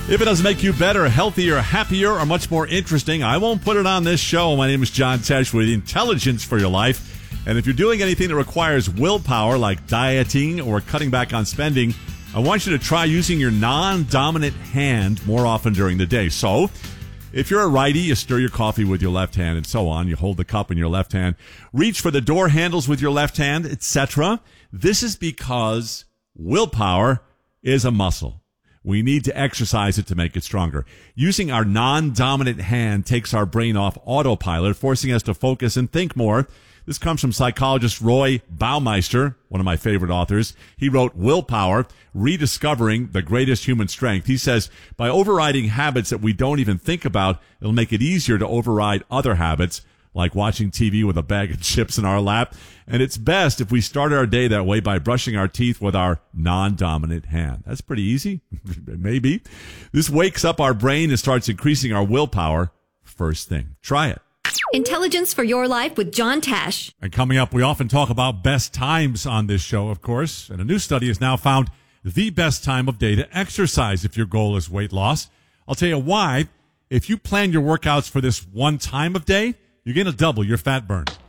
If it doesn't make you better, healthier, happier, or much more interesting, I won't put it on this show. My name is John Tesh with Intelligence for Your Life. And if you're doing anything that requires willpower, like dieting or cutting back on spending, I want you to try using your non-dominant hand more often during the day. So, if you're a righty, you stir your coffee with your left hand and so on. You hold the cup in your left hand. Reach for the door handles with your left hand, etc. This is because willpower is a muscle. We need to exercise it to make it stronger. Using our non-dominant hand takes our brain off autopilot, forcing us to focus and think more. This comes from psychologist Roy Baumeister, one of my favorite authors. He wrote Willpower, Rediscovering the Greatest Human Strength. He says, by overriding habits that we don't even think about, it'll make it easier to override other habits, like watching TV with a bag of chips in our lap. And it's best if we start our day that way by brushing our teeth with our non-dominant hand. That's pretty easy. Maybe. This wakes up our brain and starts increasing our willpower first thing. Try it. Intelligence for Your Life with John Tesh. And coming up, we often talk about best times on this show, of course. And a new study has now found the best time of day to exercise if your goal is weight loss. I'll tell you why. If you plan your workouts for this one time of day, you're going to double your fat burn.